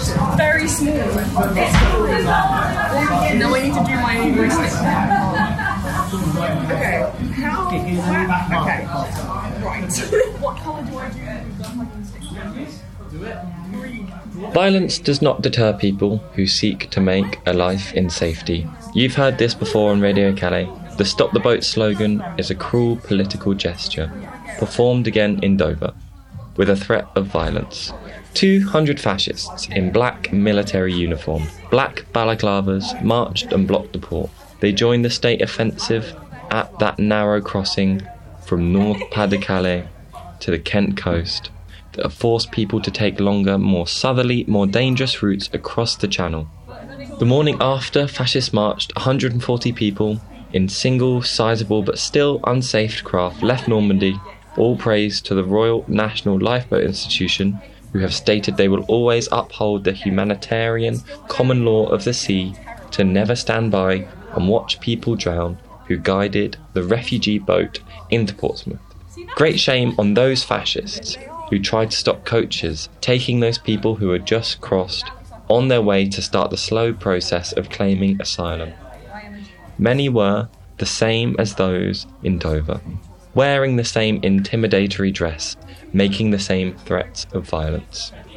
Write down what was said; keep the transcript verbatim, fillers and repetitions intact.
very small. Now I need to do my linguistics. Okay. How? Okay. Right. What colour do I do? Violence does not deter people who seek to make a life in safety. You've heard this before on Radio Calais. The Stop the Boat slogan is a cruel political gesture, performed again in Dover, with a threat of violence. two hundred fascists in black military uniform, black balaclavas, marched and blocked the port. They joined the state offensive at that narrow crossing from North Pas-de-Calais to the Kent coast that forced people to take longer, more southerly, more dangerous routes across the Channel. The morning after, fascists marched, one hundred forty people in single, sizable but still unsafe craft left Normandy, all praise to the Royal National Lifeboat Institution, who have stated they will always uphold the humanitarian common law of the sea, to never stand by and watch people drown, who guided the refugee boat into Portsmouth. Great shame on those fascists who tried to stop coaches taking those people who had just crossed on their way to start the slow process of claiming asylum. Many were the same as those in Dover, wearing the same intimidatory dress, making the same threats of violence.